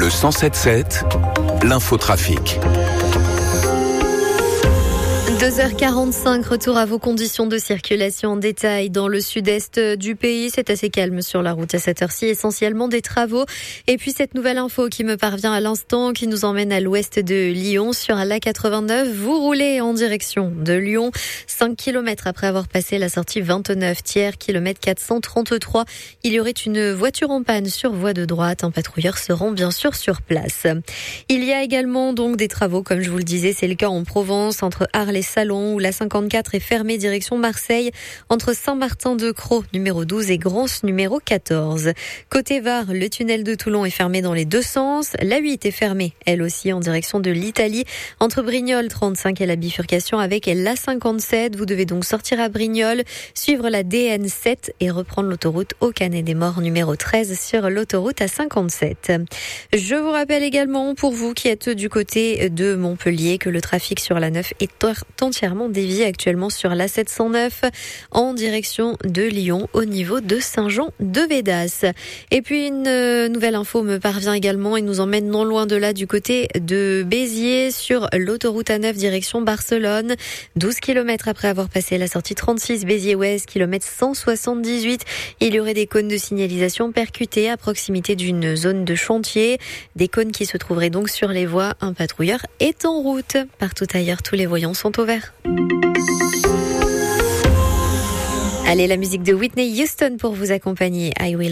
Le 107.7, l'infotrafic. 2h45, retour à vos conditions de circulation en détail dans le sud-est du pays. C'est assez calme sur la route à cette heure-ci, essentiellement des travaux. Et puis cette nouvelle info qui me parvient à l'instant, qui nous emmène à l'ouest de Lyon, sur l'A89. Vous roulez en direction de Lyon, 5 km après avoir passé la sortie 29 tiers, kilomètre 433. Il y aurait une voiture en panne sur voie de droite. Un patrouilleur se rend bien sûr sur place. Il y a également donc des travaux, comme je vous le disais, c'est le cas en Provence, entre Arles et Salon, où la 54 est fermée direction Marseille, entre Saint-Martin-de-Crau, numéro 12, et Grance, numéro 14. Côté Var, le tunnel de Toulon est fermé dans les deux sens. La 8 est fermée, elle aussi, en direction de l'Italie, entre Brignoles 35 et la bifurcation avec la 57. Vous devez donc sortir à Brignoles, suivre la DN7 et reprendre l'autoroute au Canet-des-Morts, numéro 13, sur l'autoroute A57. Je vous rappelle également, pour vous qui êtes du côté de Montpellier, que le trafic sur la 9 est entièrement dévié actuellement sur la 709 en direction de Lyon au niveau de Saint-Jean-de-Védas. Et puis une nouvelle info me parvient également et nous emmène non loin de là du côté de Béziers sur l'autoroute A9 direction Barcelone. 12 km après avoir passé la sortie 36 Béziers-Ouest, kilomètre 178. Il y aurait des cônes de signalisation percutés à proximité d'une zone de chantier. Des cônes qui se trouveraient donc sur les voies. Un patrouilleur est en route. Partout ailleurs, tous les voyants sont au vert. Allez, la musique de Whitney Houston pour vous accompagner. I Will